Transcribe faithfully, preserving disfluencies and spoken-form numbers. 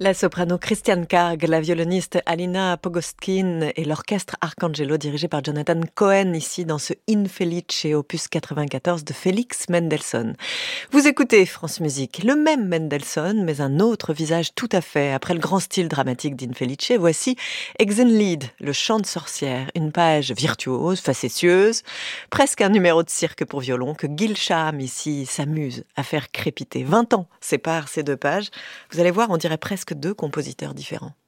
La soprano Christiane Karg, la violoniste Alina Pogostkine et l'orchestre Arcangelo dirigé par Jonathan Cohen ici dans ce Infelice opus quatre-vingt-quatorze de Félix Mendelssohn. Vous écoutez France Musique, le même Mendelssohn mais un autre visage tout à fait. Après le grand style dramatique d'Infelice, voici Exenlied, le chant de sorcière, une page virtuose, facétieuse, presque un numéro de cirque pour violon que Gil Shaham ici s'amuse à faire crépiter. vingt ans séparent ces deux pages. Vous allez voir, on dirait presque deux compositeurs différents.